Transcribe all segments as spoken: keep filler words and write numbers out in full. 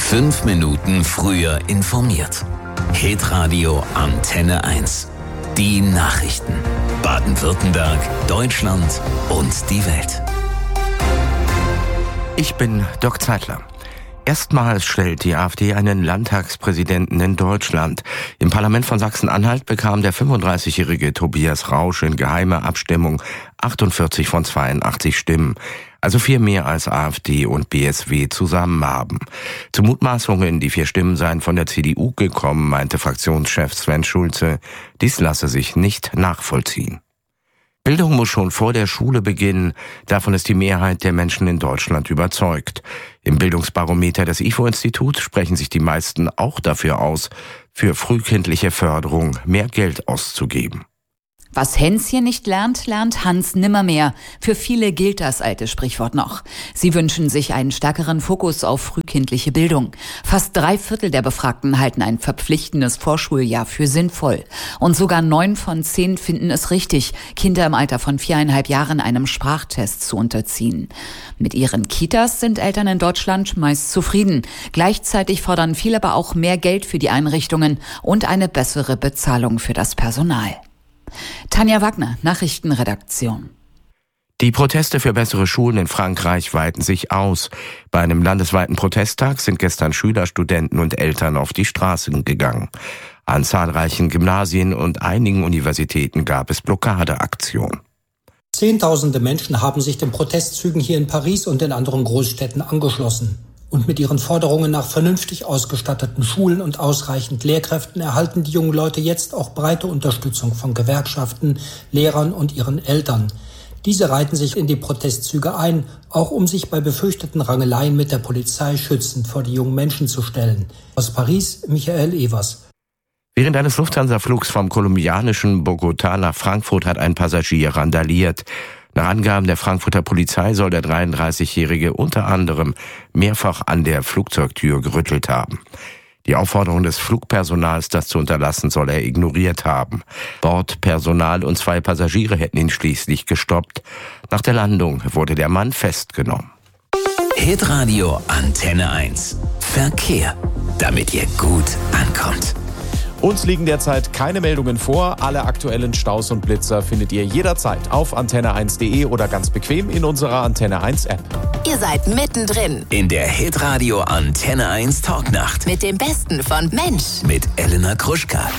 Fünf Minuten früher informiert. Hitradio Antenne eins. Die Nachrichten. Baden-Württemberg, Deutschland und die Welt. Ich bin Dirk Zeitler. Erstmals stellt die AfD einen Landtagspräsidenten in Deutschland. Im Parlament von Sachsen-Anhalt bekam der fünfunddreißigjährige Tobias Rausch in geheimer Abstimmung achtundvierzig von zweiundachtzig Stimmen. Also viel mehr als AfD und B S W zusammen haben. Zu Mutmaßungen, die vier Stimmen seien von der C D U gekommen, meinte Fraktionschef Sven Schulze, dies lasse sich nicht nachvollziehen. Bildung muss schon vor der Schule beginnen. Davon ist die Mehrheit der Menschen in Deutschland überzeugt. Im Bildungsbarometer des I F O-Instituts sprechen sich die meisten auch dafür aus, für frühkindliche Förderung mehr Geld auszugeben. Was Hänschen nicht lernt, lernt Hans nimmermehr. Für viele gilt das alte Sprichwort noch. Sie wünschen sich einen stärkeren Fokus auf frühkindliche Bildung. Fast drei Viertel der Befragten halten ein verpflichtendes Vorschuljahr für sinnvoll. Und sogar neun von zehn finden es richtig, Kinder im Alter von viereinhalb Jahren einem Sprachtest zu unterziehen. Mit ihren Kitas sind Eltern in Deutschland meist zufrieden. Gleichzeitig fordern viele aber auch mehr Geld für die Einrichtungen und eine bessere Bezahlung für das Personal. Tanja Wagner, Nachrichtenredaktion. Die Proteste für bessere Schulen in Frankreich weiten sich aus. Bei einem landesweiten Protesttag sind gestern Schüler, Studenten und Eltern auf die Straßen gegangen. An zahlreichen Gymnasien und einigen Universitäten gab es Blockadeaktionen. Zehntausende Menschen haben sich den Protestzügen hier in Paris und in anderen Großstädten angeschlossen. Und mit ihren Forderungen nach vernünftig ausgestatteten Schulen und ausreichend Lehrkräften erhalten die jungen Leute jetzt auch breite Unterstützung von Gewerkschaften, Lehrern und ihren Eltern. Diese reihten sich in die Protestzüge ein, auch um sich bei befürchteten Rangeleien mit der Polizei schützend vor die jungen Menschen zu stellen. Aus Paris, Michael Evers. Während eines Lufthansa-Flugs vom kolumbianischen Bogotá nach Frankfurt hat ein Passagier randaliert. Nach Angaben der Frankfurter Polizei soll der dreiunddreißigjährige unter anderem mehrfach an der Flugzeugtür gerüttelt haben. Die Aufforderung des Flugpersonals, das zu unterlassen, soll er ignoriert haben. Bordpersonal und zwei Passagiere hätten ihn schließlich gestoppt. Nach der Landung wurde der Mann festgenommen. Hitradio Antenne eins. Verkehr, damit ihr gut ankommt. Uns liegen derzeit keine Meldungen vor. Alle aktuellen Staus und Blitzer findet ihr jederzeit auf antenne eins punkt de oder ganz bequem in unserer Antenne eins App. Ihr seid mittendrin In der Hitradio Antenne eins Talknacht. mit dem Besten von Mensch. Mit Elena Gruschka.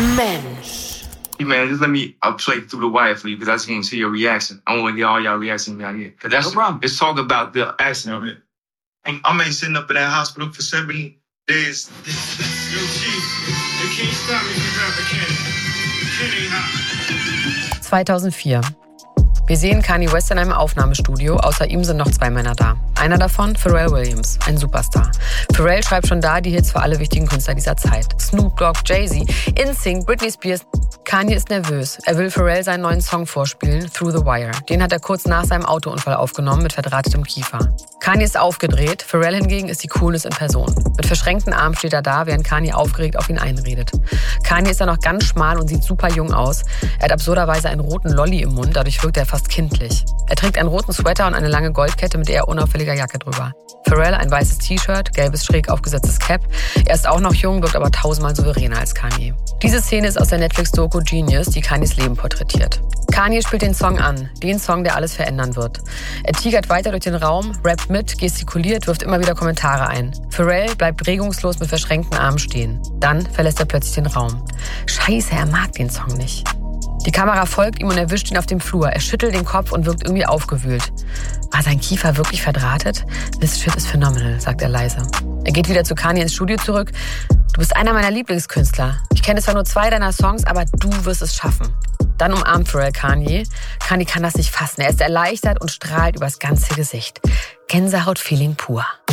Mensch. Hey man, just let me, I'll play through the wire for you because I just want to see your reaction. I want to get all y'all reactions out here. Cause that's no problem. Let's talk about the accident of it. And I'm ain't sitting up in that hospital for seventy days. Yo, Chief, you can't stop me from rapping Kenny. Kenny hot. zweitausendvier. Wir sehen Kanye West in einem Aufnahmestudio. Außer ihm sind noch zwei Männer da. Einer davon, Pharrell Williams, ein Superstar. Pharrell schreibt schon da die Hits für alle wichtigen Künstler dieser Zeit. Snoop Dogg, Jay-Z, N Sync, Britney Spears. Kanye ist nervös. Er will Pharrell seinen neuen Song vorspielen, Through the Wire. Den hat er kurz nach seinem Autounfall aufgenommen mit verdrahtetem Kiefer. Kanye ist aufgedreht, Pharrell hingegen ist die Coolness in Person. Mit verschränkten Armen steht er da, während Kanye aufgeregt auf ihn einredet. Kanye ist dann noch ganz schmal und sieht super jung aus. Er hat absurderweise einen roten Lolli im Mund, dadurch wirkt er fast kindlich. Er trägt einen roten Sweater und eine lange Goldkette mit eher unauffälliger Jacke drüber. Pharrell ein weißes T-Shirt, gelbes schräg aufgesetztes Cap. Er ist auch noch jung, wirkt aber tausendmal souveräner als Kanye. Diese Szene ist aus der Netflix-Doku Genius, die Kanyes Leben porträtiert. Kanye spielt den Song an, den Song, der alles verändern wird. Er tigert weiter durch den Raum, rappt mit, gestikuliert, wirft immer wieder Kommentare ein. Pharrell bleibt regungslos mit verschränkten Armen stehen. Dann verlässt er plötzlich den Raum. Scheiße, er mag den Song nicht. Die Kamera folgt ihm und erwischt ihn auf dem Flur. Er schüttelt den Kopf und wirkt irgendwie aufgewühlt. War sein Kiefer wirklich verdrahtet? This shit is phenomenal, sagt er leise. Er geht wieder zu Kanye ins Studio zurück. Du bist einer meiner Lieblingskünstler. Ich kenne zwar nur zwei deiner Songs, aber du wirst es schaffen. Dann umarmt Pharrell Kanye. Kanye kann das nicht fassen. Er ist erleichtert und strahlt übers ganze Gesicht. Gänsehaut-Feeling pur.